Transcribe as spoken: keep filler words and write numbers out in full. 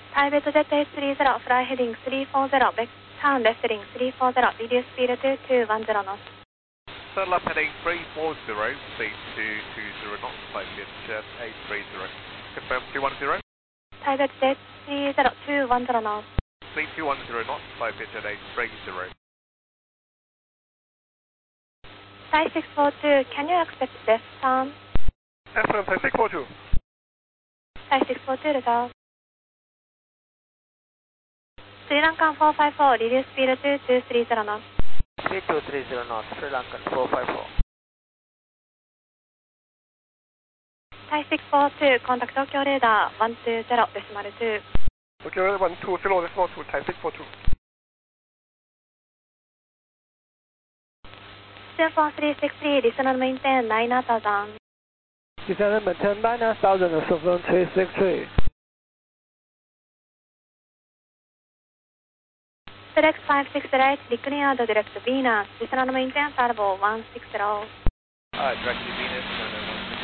Private Jet eight three zero, fly heading three four zero, back turn left heading three four zero, reduce speed to two one zero knots. Turn left heading three four zero, speed to two zero knots, flight Jet eight three zero. Confirm two one zero. Private Jet three zero, two one zero knots. Speed two one zero knots, flight Jet eight three zero. Thai six four two, can you accept left turn? Affirm, Thai six four two. Thai six four two, resolve. Sri Lankan four five four, reduce speed to two three zero knots. Speed two three zero knots, Sri Lankan four five four. Thai six four two, contact Tokyo radar one two zero decimal two. Tokyo radar one two zero decimal two, Thai six four two. Two four three six three, additional maintain nine thousand. Descendant maintain nine thousand, Southern three six three. Select five six right, declare the direct Venus, descendant maintain Salvo one six zero. Alright, direct to Venus,